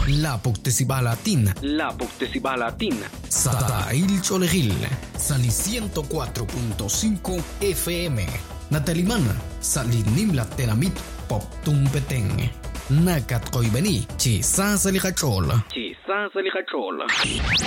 La Poctesibalatin. Sa Il Cholegil. Sali 104.5 FM. Natalimana. Sali Nimla Telamit Pop Tumpeteng. Nakat Koibeni. Chi Sa Salikachol.